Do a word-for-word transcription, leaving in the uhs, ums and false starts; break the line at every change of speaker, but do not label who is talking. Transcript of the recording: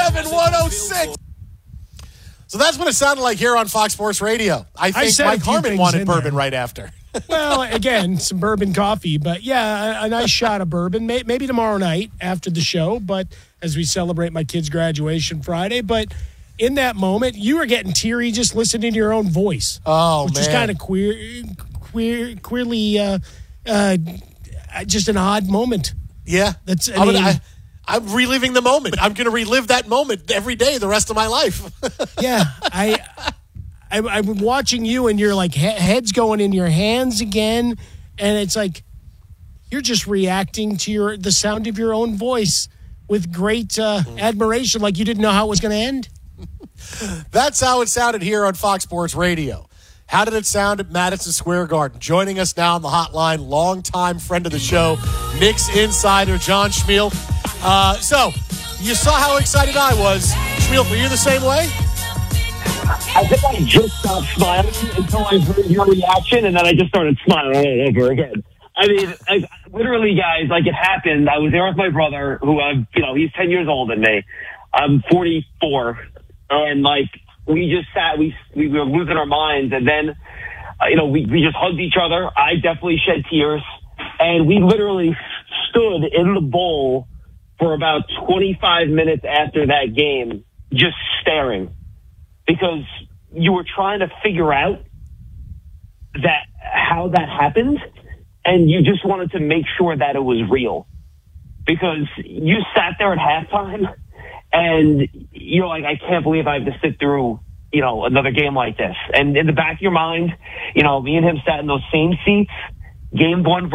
seven one oh six. So that's what it sounded like here on Fox Sports Radio. I think
I
Mike Harmon wanted bourbon
there.
right after.
Well, again, some bourbon coffee, but yeah, a, a nice shot of bourbon. May, maybe tomorrow night after the show, but as we celebrate my kid's graduation Friday. But in that moment, you were getting teary just listening to your own voice.
Oh,
which
man.
is kind of queer, queer, queerly, uh, uh, just an odd moment.
Yeah,
that's. I
I'm,
mean,
gonna, I, I'm reliving the moment. I'm going to relive that moment every day the rest of my life.
yeah, I. I, I'm watching you, and you're like he- head's going in your hands again, and it's like you're just reacting to your the sound of your own voice with great uh, admiration, like you didn't know how it was going to end.
That's how it sounded here on Fox Sports Radio. How did it sound at Madison Square Garden? Joining us now on the hotline, longtime friend of the show, Knicks insider John Schmiel. Uh, so, you saw how excited I was. Schmiel, were you the same way?
I think I just stopped smiling until I heard your reaction, and then I just started smiling all over again. I mean, I, literally, guys, like it happened. I was there with my brother, who, uh, you know, he's ten years older than me. I'm forty-four, and like we just sat, we we were losing our minds, and then, uh, you know, we we just hugged each other. I definitely shed tears, and we literally stood in the bowl for about twenty-five minutes after that game, just staring. Because you were trying to figure out that how that happened, and you just wanted to make sure that it was real. Because you sat there at halftime, and you're like, I can't believe I have to sit through, you know, another game like this. And in the back of your mind, you know, me and him sat in those same seats, game one